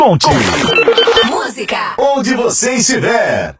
Ponte. Música onde você estiver.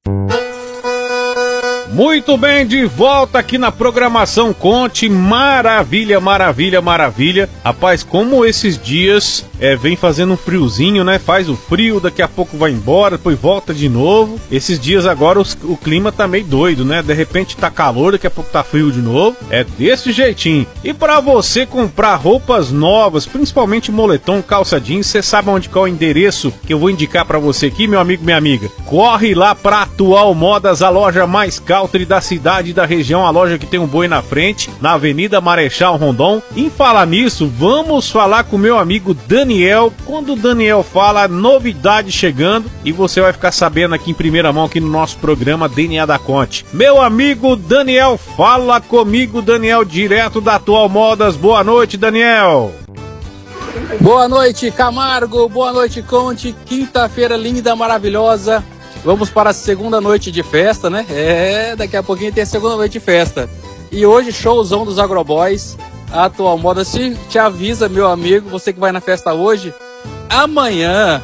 Muito bem, de volta aqui na programação Conte. Maravilha, maravilha, maravilha. Rapaz, como esses dias vem fazendo um friozinho, né? Faz o frio, daqui a pouco vai embora, depois volta de novo. Esses dias agora o clima tá meio doido, né? De repente tá calor, daqui a pouco tá frio de novo. É desse jeitinho. E pra você comprar roupas novas, principalmente moletom, calça jeans, você sabe onde qual é o endereço que eu vou indicar pra você aqui, meu amigo, minha amiga? Corre lá pra Atual Modas, a loja mais country da cidade e da região, a loja que tem um boi na frente, na Avenida Marechal Rondon. Em falar nisso, vamos falar com o meu amigo Daniel. Quando o Daniel fala, novidade chegando, e você vai ficar sabendo aqui em primeira mão aqui no nosso programa DNA da Conte. Meu amigo Daniel, fala comigo, Daniel, direto da Atual Modas. Boa noite, Daniel. Boa noite, Camargo. Boa noite, Conte. Quinta-feira linda, maravilhosa. Vamos para a segunda noite de festa, né? Daqui a pouquinho tem a segunda noite de festa. E hoje, showzão dos Agroboys. A Atual Moda te avisa, meu amigo, você que vai na festa hoje, amanhã,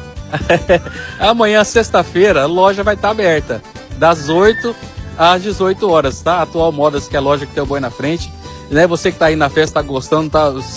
sexta-feira, a loja vai estar aberta, das 8 às 18 horas, tá? Atual Modas, que é a loja que tem o boi na frente, né? Você que tá aí na festa, tá gostando,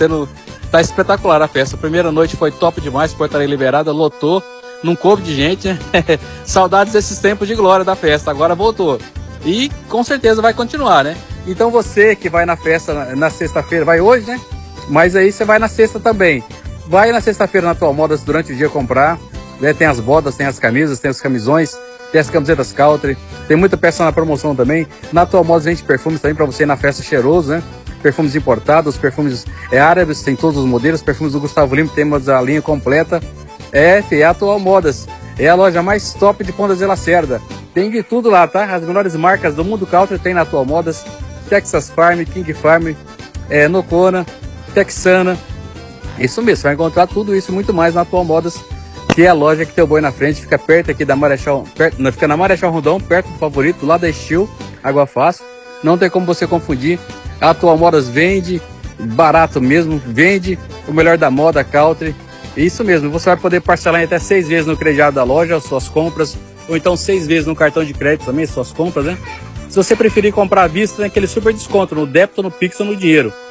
tá espetacular a festa. A primeira noite foi top demais, portaria liberada, lotou, não coube de gente, né? Saudades desses tempos de glória da festa, agora voltou. E com certeza vai continuar, né? Então você que vai na festa na sexta-feira, vai hoje, né? Mas aí você vai na sexta também. Vai na sexta-feira na Atual Modas durante o dia comprar, né? Tem as botas, tem as camisas, tem os camisões, tem as camisetas country, tem muita peça na promoção também. Na Atual Modas vende perfumes também para você ir na festa cheiroso, né? Perfumes importados, perfumes árabes, tem todos os modelos, perfumes do Gustavo Lima, temos a linha completa. É a Atual Modas. É a loja mais top de Pontas de Lacerda. Tem de tudo lá, tá? As melhores marcas do mundo country tem na Atual Modas. Texas Farm, King Farm, Nocona, Texana. Isso mesmo, você vai encontrar tudo isso e muito mais na Atual Modas, que é a loja que tem o boi na frente. Fica perto aqui da Marechal, fica na Marechal Rondon, perto do Favorito, lá da Estil, Água Fácil. Não tem como você confundir. A Atual Modas vende barato mesmo, vende o melhor da moda country. Isso mesmo, você vai poder parcelar em até 6 vezes no crediário da loja, suas compras, ou então 6 vezes no cartão de crédito também, suas compras, né? Se você preferir comprar à vista, tem aquele super desconto no débito, no Pix ou no dinheiro.